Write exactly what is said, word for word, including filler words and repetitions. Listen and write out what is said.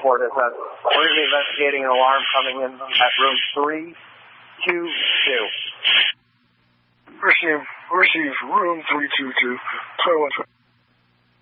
report is that we're going to be investigating an alarm coming in at room three two two. Receive, receive room three two two.